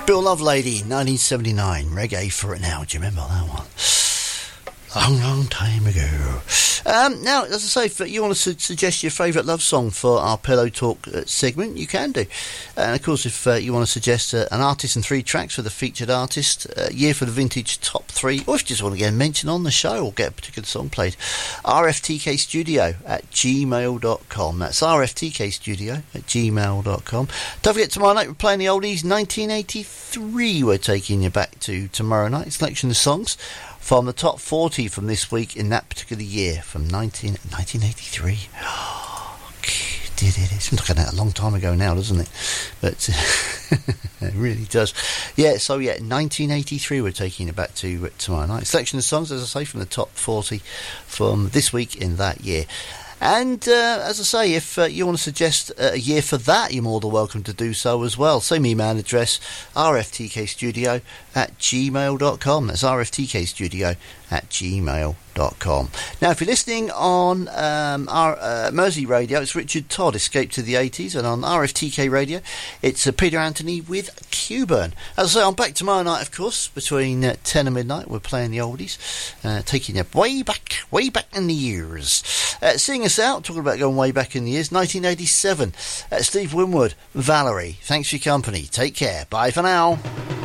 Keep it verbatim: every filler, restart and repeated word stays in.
Bill Lovelady, nineteen seventy-nine, Reggae for It Now. Do you remember that one? Long, long time ago. Um, now, as I say, if you want to su- suggest your favourite love song for our Pillow Talk uh, segment, you can do. And, of course, if uh, you want to suggest uh, an artist and three tracks for the featured artist, uh, year for the vintage top three, or if you just want to get a mention on the show or get a particular song played, R F T K studio at gmail dot com. That's R F T K studio at gmail dot com. Don't forget, tomorrow night we're playing the oldies. nineteen eighty-three we're taking you back to tomorrow night. Selection of songs from the top forty from this week in that particular year, from nineteen, nineteen eighty-three. Oh, did it? It's looking at a long time ago now, doesn't it? But it really does. Yeah, so yeah, nineteen eighty-three we're taking it back to tomorrow night. Selection of songs, as I say, from the top forty from this week in that year. And uh, as I say, if uh, you want to suggest uh, a year for that, you're more than welcome to do so as well. Same email address, R F T K studio at gmail dot com. That's R F T K studio at gmail dot com. Now, if you're listening on um, our uh, Mersey Radio, it's Richard Todd, Escape to the eighties, and on R F T K Radio, it's uh, Peter Anthony with Q-Burn. As I say, I'm back tomorrow night, of course, between uh, ten and midnight. We're playing the oldies, uh, taking you way back, way back in the years. Uh, seeing us out, talking about going way back in the years, nineteen eighty-seven. Uh, Steve Winwood, Valerie, thanks for your company. Take care. Bye for now.